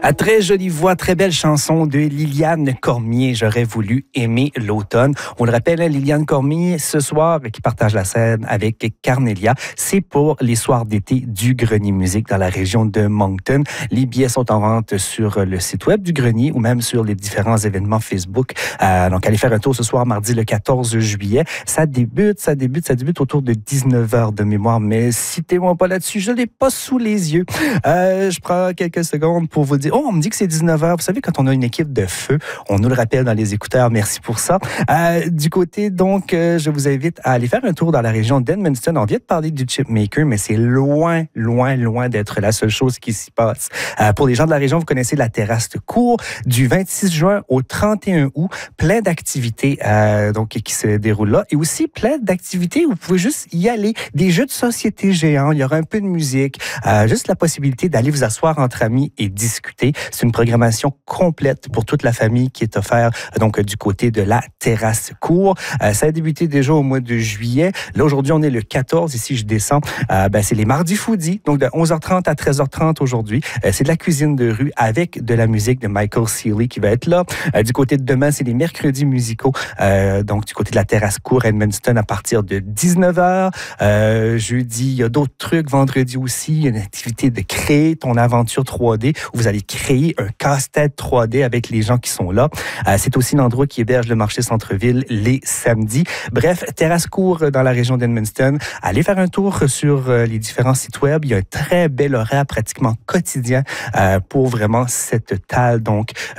Très jolie voix, très belle chanson de Liliane Cormier. J'aurais voulu aimer l'automne. On le rappelle, Liliane Cormier, ce soir, qui partage la scène avec Carnelia, c'est pour les soirs d'été du Grenier Musique dans la région de Moncton. Les billets sont en vente sur le site web du Grenier ou même sur les différents événements Facebook. Donc, allez faire un tour ce soir, mardi le 14 juillet. Ça débute autour de 19h de mémoire, mais citez-moi pas là-dessus, je l'ai pas sous les yeux. Je prends quelques secondes pour vous dire. Oh, on me dit que c'est 19h. Vous savez, quand on a une équipe de feu, on nous le rappelle dans les écouteurs. Merci pour ça. Du côté, donc, je vous invite à aller faire un tour dans la région d'Edmundston. On vient de parler du Chipmaker, mais c'est loin d'être la seule chose qui s'y passe. Pour les gens de la région, vous connaissez la terrasse de cours du 26 juin au 31 août. Plein d'activités donc qui se déroulent là. Et aussi plein d'activités où vous pouvez juste y aller. Des jeux de société géants. Il y aura un peu de musique. Juste la possibilité d'aller vous asseoir entre amis et discuter. C'est une programmation complète pour toute la famille qui est offerte donc du côté de la terrasse cour. Ça a débuté déjà au mois de juillet. Là, aujourd'hui, on est le 14. Ici, je descends. C'est les mardis foodies. Donc, de 11h30 à 13h30 aujourd'hui. C'est de la cuisine de rue avec de la musique de Michael Seeley qui va être là. Du côté de demain, c'est les mercredis musicaux. Donc, du côté de la terrasse cour Edmundston à partir de 19h. Jeudi, il y a d'autres trucs. Vendredi aussi, il y a une activité de créer ton aventure 3D où vous allez créer un casse-tête 3D avec les gens qui sont là. C'est aussi l'endroit qui héberge le marché centre-ville les samedis. Bref, terrasse cour dans la région d'Edmundston. Allez faire un tour sur les différents sites web. Il y a un très bel horaire pratiquement quotidien pour vraiment cette talle donc